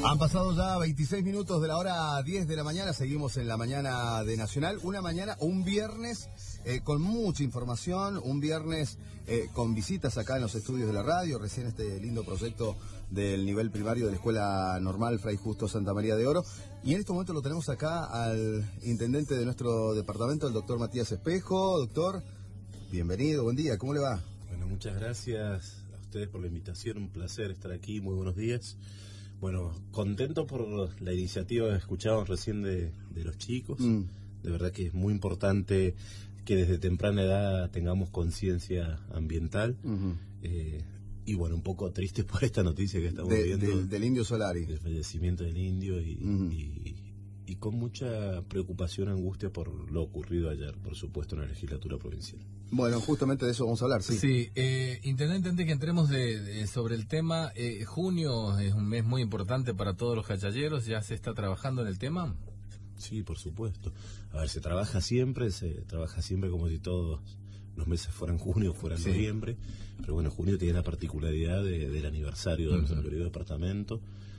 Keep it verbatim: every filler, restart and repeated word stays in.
Han pasado ya veintiséis minutos de la hora diez de la mañana, seguimos en la mañana de Nacional, una mañana, un viernes eh, con mucha información, un viernes eh, con visitas acá en los estudios de la radio, recién este lindo proyecto del nivel primario de la Escuela Normal Fray Justo Santa María de Oro, y en este momento lo tenemos acá al intendente de nuestro departamento, el doctor Matías Espejo. Doctor, bienvenido, buen día, ¿cómo le va? Bueno, muchas gracias a ustedes por la invitación, un placer estar aquí, muy buenos días. Bueno, contento por la iniciativa que escuchábamos recién de, de los chicos. Mm. De verdad que es muy importante que desde temprana edad tengamos conciencia ambiental. Uh-huh. eh, y bueno, un poco triste por esta noticia que estamos de, viendo. De, del Indio Solari. Del fallecimiento del indio y, uh-huh. y, y con mucha preocupación, angustia por lo ocurrido ayer, por supuesto, en la legislatura provincial. Bueno, justamente de eso vamos a hablar, sí. Sí, eh, intendente, antes que entremos de, de, sobre el tema, eh, junio es un mes muy importante para todos los cachalleros, ¿ya se está trabajando en el tema? Sí, por supuesto. A ver, se trabaja siempre, se trabaja siempre como si todos los meses fueran junio, fueran sí. noviembre, pero bueno, junio tiene la particularidad de, del aniversario de uh-huh. nuestro querido departamento.